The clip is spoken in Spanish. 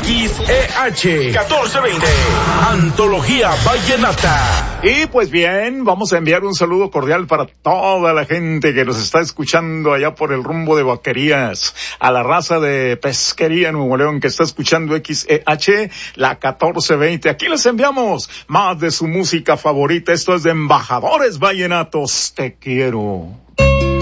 XEH 1420, Antología Vallenata. Y pues bien, vamos a enviar un saludo cordial para toda la gente que nos está escuchando allá por el rumbo de Vaquerías, a la raza de Pesquería Nuevo León que está escuchando XEH, la 1420. Aquí les enviamos más de su música favorita. Esto es de Embajadores Vallenatos. Te quiero.